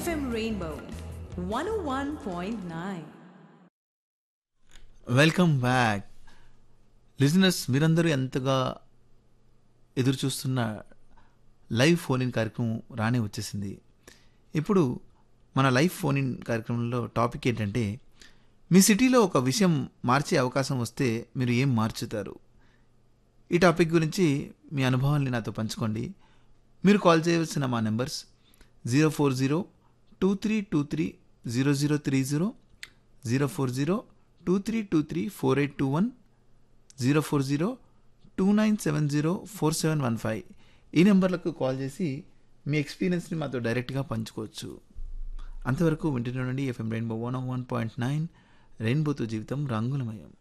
FM Rainbow 101.9. Welcome back listeners. మీరందరూ ఎంతగా ఎదురు చూస్తున్న లైవ్ ఫోన్ ఇన్ కార్యక్రమం రానే వచ్చేసింది. ఇప్పుడు మన లైవ్ ఫోన్ ఇన్ కార్యక్రమంలో టాపిక్ ఏంటంటే, మీ సిటీలో ఒక విషయం మార్చే అవకాశం వస్తే మీరు ఏం మార్చుతారు? ఈ టాపిక్ గురించి మీ అనుభవాల్ని నాతో పంచుకోండి. మీరు కాల్ చేయవలసిన మా నెంబర్స్ 040-2323-0030, 040-2323-4821, 040-2970-4715. ఈ నెంబర్లకు కాల్ చేసి మీ ఎక్స్పీరియన్స్ని మాతో డైరెక్ట్గా పంచుకోవచ్చు. అంతవరకు వింటున్నానండి FM రెయిన్బో 101.9, రెయిన్బోతో జీవితం రంగులమయం.